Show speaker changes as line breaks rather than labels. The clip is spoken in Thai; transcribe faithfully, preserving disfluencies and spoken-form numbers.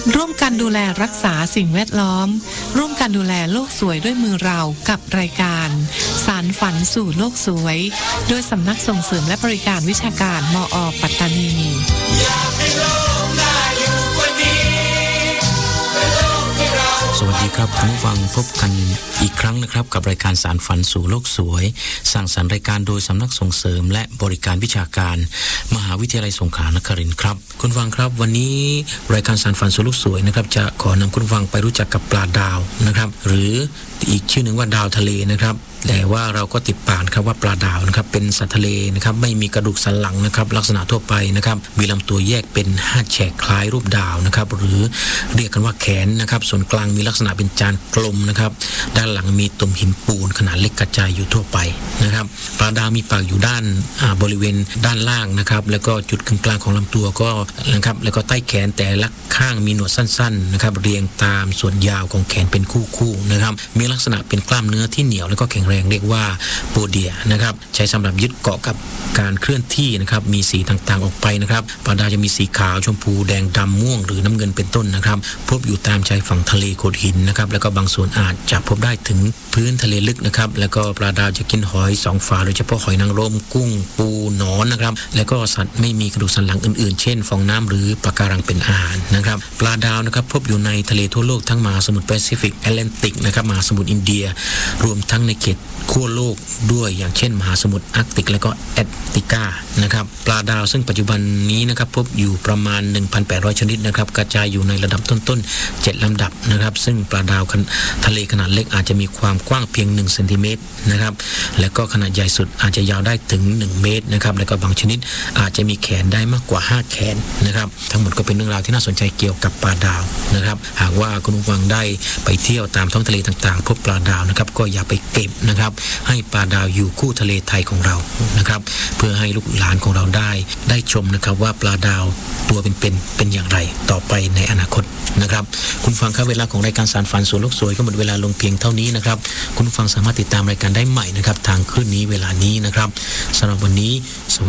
ร่วมกันดูแลรักษาสิ่งแวดล้อมร่วมกันดูแลโลกสวยด้วยมือเรากับรายการสารฝันสู่โลกสวยโดยสำนักส่งเสริมและบริการวิชาการมอ.ปัตตานี
สวัสดีครับคุณผู้ฟังพบกันอีกครั้งนะครับกับรายการสารฝันสู่โลกสวยสร้างสรรค์รายการโดยสำนักส่งเสริมและบริการวิชาการมหาวิทยาลัยสงขลานครินทร์ครับคุณฟังครับวันนี้รายการสารฝันสู่โลกสวยนะครับจะขอนำคุณฟังไปรู้จักกับปลาดาวนะครับหรืออีกชื่อหนึ่งว่าดาวทะเลนะครับแต่ว่าเราก็ติดปากครับว่าปลาดาวนะครับเป็นสัตว์ทะเลนะครับไม่มีกระดูกสันหลังนะครับลักษณะทั่วไปนะครับมีลำตัวแยกเป็นห้าแฉกคล้ายรูปดาวนะครับหรือเรียกกันว่าแขนนะครับส่วนกลางมีลักษณะเป็นจานกลมนะครับด้านหลังมีตุ่มหินปูนขนาดเล็กกระจายอยู่ทั่วไปนะครับปลาดาวมีปากอยู่ด้านบริเวณด้านล่างนะครับแล้วก็จุดกึ่งกลางของลำตัวก็นะครับแล้วก็ใต้แขนแต่ละข้างมีหนวดสั้นๆนะครับเรียงตามส่วนยาวของแขนเป็นคู่ๆนะครับมีลักษณะเป็นกล้ามเนื้อที่เหนียวแล้วก็แข็งแรงเรียกว่าโปเดียนะครับใช้สำหรับยึดเกาะกับการเคลื่อนที่นะครับมีสีต่างๆออกไปนะครับปลาดาวจะมีสีขาวชมพูแดงดำม่วงหรือน้ำเงินเป็นต้นนะครับพบอยู่ตามชายฝั่งทะเลโขดหินนะครับแล้วก็บางส่วนอาจจะพบได้ถึงพื้นทะเลลึกนะครับแล้วก็ปลาดาวจะกินหอยสองฝาโดยเฉพาะหอยนางรมกุ้งปูหนอนนะครับแล้วก็สัตว์ไม่มีกระดูกสันหลังอื่นๆเช่นฟองน้ำหรือปะการังเป็นอาหารนะครับปลาดาวนะครับพบอยู่ในทะเลทั่วโลกทั้งมหาสมุทรแปซิฟิกแอตแลนติกนะครับมหาสมุทรอินเดียรวมทั้งในเขตขั้วโลกด้วยอย่างเช่นมหาสมุทรอาร์กติกและก็แอตแลนติกานะครับปลาดาวซึ่งปัจจุบันนี้นะครับพบอยู่ประมาณ หนึ่งพันแปดร้อย ชนิดนะครับกระจายอยู่ในระดับต้นๆเจ็ดลำดับนะครับซึ่งปลาดาวทะเลขนาดเล็กอาจจะมีความกว้างเพียงหนึ่งเซนติเมตรนะครับแล้วก็ขนาดใหญ่สุดอาจจะยาวได้ถึงหนึ่งเมตรนะครับแล้วก็บางชนิดอาจจะมีแขนได้มากกว่าห้าแขนนะครับทั้งหมดก็เป็นเรื่องราวที่น่าสนใจเกี่ยวกับปลาดาวนะครับหากว่าคุณผู้ฟังได้ไปเที่ยวตามท้องทะเลต่างๆพบปลาดาวนะครับก็อย่าไปเก็บนะครับให้ปลาดาวอยู่คู่ทะเลไทยของเรานะครับเพื่อให้ลูกหลานของเราได้ได้ชมนะครับว่าปลาดาวตัวเป็นเป็นเป็นอย่างไรต่อไปในอนาคตนะครับคุณฟังครับเวลาของรายการสารฝันสู่โลกสวยก็หมดเวลาลงเพียงเท่านี้นะครับคุณฟังสามารถติดตามรายการได้ใหม่นะครับทางคลื่นนี้เวลานี้นะครับสำหรับวันนี้